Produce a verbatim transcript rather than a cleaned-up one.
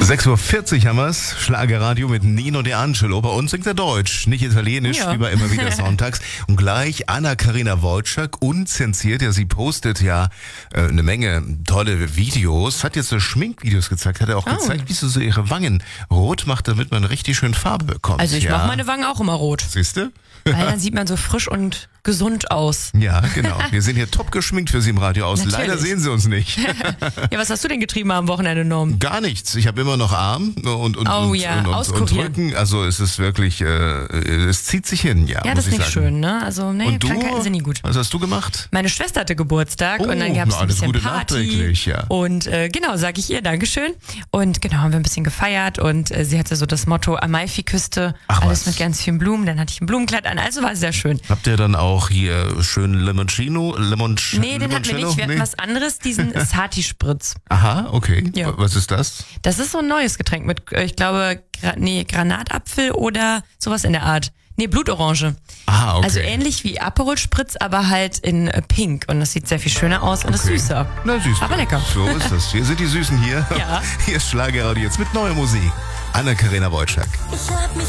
sechs Uhr vierzig haben wir's. Schlagerradio mit Nino De Angelo. Bei uns singt er Deutsch, nicht Italienisch, Ja. wie bei immer wieder sonntags. Und gleich Anna-Karina Wojcik, unzensiert. Ja, sie postet ja äh, eine Menge tolle Videos. Hat jetzt so Schminkvideos gezeigt. Hat er auch Oh. gezeigt, wie sie so ihre Wangen rot macht, damit man richtig schön Farbe bekommt. Also ich ja. mache meine Wangen auch immer rot, Siehste? weil dann sieht man so frisch und gesund aus. Ja, genau. Wir sind hier top geschminkt für Sie im Radio aus. Natürlich. Leider sehen Sie uns nicht. Ja, was hast du denn getrieben am Wochenende, Norm? Gar nichts. Ich habe immer noch Arm und, und, Oh und, ja, und, und, und auskurieren. Rücken. Also es ist wirklich, äh, es zieht sich hin, ja. Ja, muss das ist ich nicht sagen. schön, ne? Also, nee, Und du? Krankheiten sind nie gut. Was hast du gemacht? Meine Schwester hatte Geburtstag Oh, und dann gab es na, ein alles bisschen Gute Party. nachträglich, ja. Und äh, genau, sage ich ihr, Dankeschön. Und genau, haben wir ein bisschen gefeiert und äh, sie hatte so das Motto Amalfi-Küste, Ach, alles was? mit ganz vielen Blumen. Dann hatte ich ein Blumenkleid an, also war es sehr schön. Habt ihr dann auch hier schön Limoncino? Limonc- Nee, den hatten wir nicht, wir hatten Nee? was anderes, diesen Sati-Spritz. Aha, okay. Ja. Was ist das? Das ist so ein neues Getränk mit, äh, ich glaube, Gra nee, Granatapfel oder sowas in der Art. Nee, Blutorange. Ah, okay. Also ähnlich wie Aperol Spritz, aber halt in äh, Pink. Und das sieht sehr viel schöner aus und ist Okay. süßer. Na, süß. Aber lecker. So ist das. Wir sind die Süßen hier. Ja. Hier ist Schlagerradio jetzt mit neuer Musik. Anna-Karina Wojcik. Ich hab mich